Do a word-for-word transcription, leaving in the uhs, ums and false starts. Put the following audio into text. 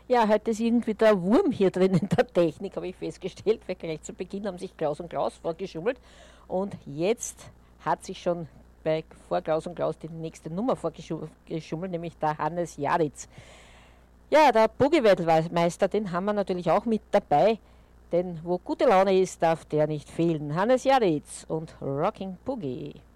Ja, heute ist irgendwie der Wurm hier drin in der Technik, habe ich festgestellt, weil gleich zu Beginn haben sich Klaus und Klaus vorgeschummelt und jetzt hat sich schon bei, vor Klaus und Klaus die nächste Nummer vorgeschummelt, nämlich der Hannes Jaritz. Ja, der Boogie-Weltmeister, den haben wir natürlich auch mit dabei, denn wo gute Laune ist, darf der nicht fehlen. Hannes Jaritz und Rocking Boogie.